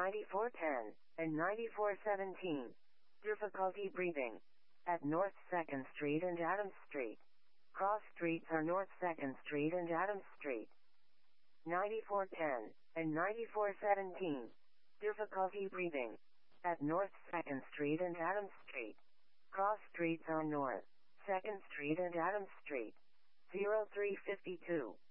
9410, and 9417. Difficulty breathing. At North 2nd Street and Adams Street. Cross streets are North 2nd Street and Adams Street. 9410, and 9417. Difficulty breathing. At North 2nd Street and Adams Street. Cross streets are North 2nd Street and Adams Street. 0352.